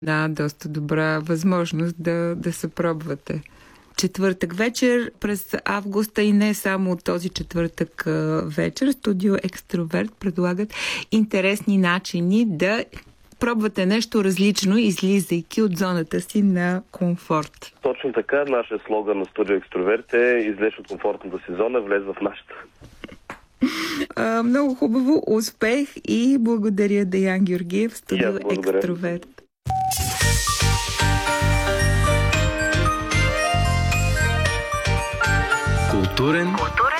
Да, доста добра възможност да се пробвате. Четвъртък вечер през августа и не само този четвъртък вечер, Студио Екстроверт предлагат интересни начини да пробвате нещо различно, излизайки от зоната си на комфорт. Точно така, нашия слоган на Студио Екстроверт е "Излез от комфортната си зона, влез в нашата". Много хубаво, успех и благодаря, Деян Георгиев, Студио Екстроверт. Културен